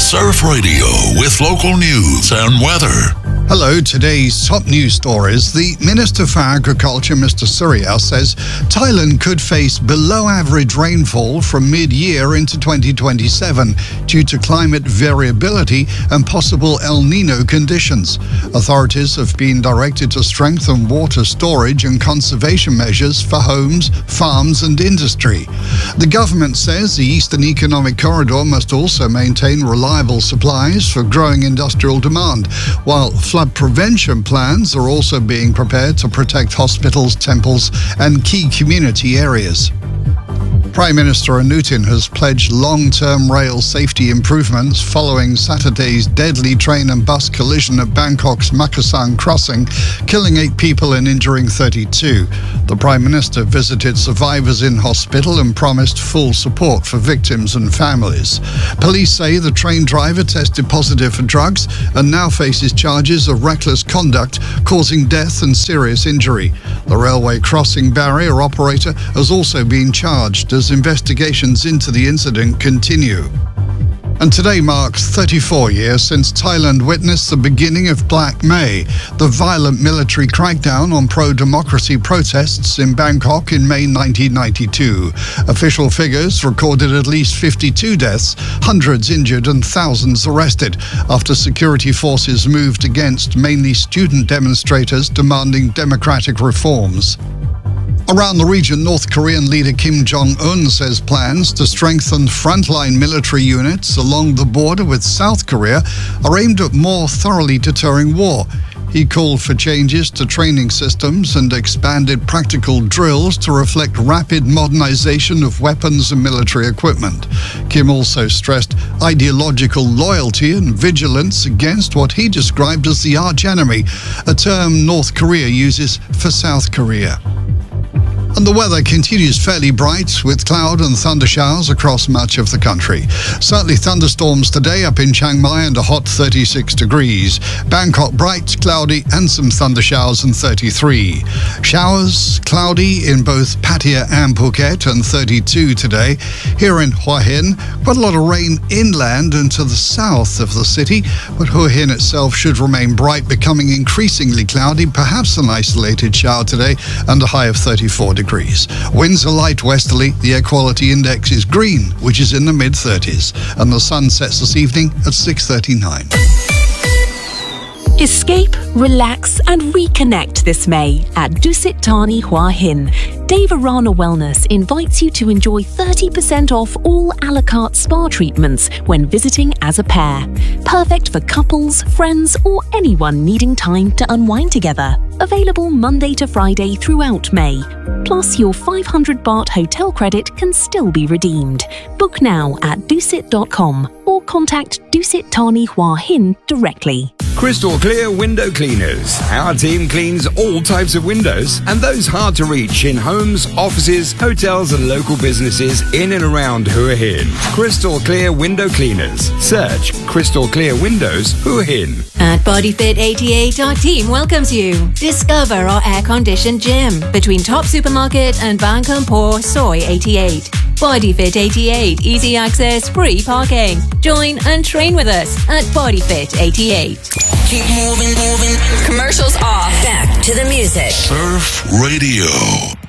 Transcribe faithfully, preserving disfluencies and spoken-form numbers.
Surf Radio with local news and weather. Hello, today's top news stories. The Minister for Agriculture, Mister Surya, says Thailand could face below-average rainfall from mid-year into twenty twenty-seven due to climate variability and possible El Nino conditions. Authorities have been directed to strengthen water storage and conservation measures for homes, farms and industry. The government says the Eastern Economic Corridor must also maintain reliable supplies for growing industrial demand, while flood prevention plans are also being prepared to protect hospitals, temples and key community areas. Prime Minister Anutin has pledged long-term rail safety improvements following Saturday's deadly train and bus collision at Bangkok's Makassan crossing, killing eight people and injuring thirty-two. The Prime Minister visited survivors in hospital and promised full support for victims and families. Police say the train driver tested positive for drugs and now faces charges of reckless conduct causing death and serious injury. The railway crossing barrier operator has also been charged as investigations into the incident continue. And today marks thirty-four years since Thailand witnessed the beginning of Black May, the violent military crackdown on pro-democracy protests in Bangkok in May nineteen ninety-two. Official figures recorded at least fifty-two deaths, hundreds injured and thousands arrested after security forces moved against mainly student demonstrators demanding democratic reforms. Around the region, North Korean leader Kim Jong-un says plans to strengthen frontline military units along the border with South Korea are aimed at more thoroughly deterring war. He called for changes to training systems and expanded practical drills to reflect rapid modernization of weapons and military equipment. Kim also stressed ideological loyalty and vigilance against what he described as the archenemy, a term North Korea uses for South Korea. And the weather continues fairly bright with cloud and thunder showers across much of the country. Certainly thunderstorms today up in Chiang Mai and a hot thirty-six degrees. Bangkok bright, cloudy and some thunder showers and thirty-three. Showers, cloudy in both Pattaya and Phuket and thirty-two today. Here in Hua Hin, quite a lot of rain inland and to the south of the city, but Hua Hin itself should remain bright, becoming increasingly cloudy, perhaps an isolated shower today and a high of thirty-four degrees. Winds are light westerly. The air quality index is green, which is in the mid thirties. And the sun sets this evening at six thirty-nine. Escape, relax and reconnect this May at Dusit Thani Hua Hin. Devarana Wellness invites you to enjoy thirty percent off all a la carte spa treatments when visiting as a pair. Perfect for couples, friends or anyone needing time to unwind together. Available Monday to Friday throughout May. Plus, your five hundred baht hotel credit can still be redeemed. Book now at dusit dot com or contact Dusit Thani Hua Hin directly. Crystal Clear Window Cleaners. Our team cleans all types of windows and those hard to reach in homes, offices, hotels and local businesses in and around Hua Hin. Crystal Clear Window Cleaners. Search Crystal Clear Windows Hua Hin. At BodyFit eighty-eight, our team welcomes you. Discover our air-conditioned gym between Top Supermarket and Bang Kampor Soy eighty-eight. BodyFit eighty-eight, easy access, free parking. Join and train with us at BodyFit eighty-eight. Keep moving, moving. Commercials off. Back to the music. Surf Radio.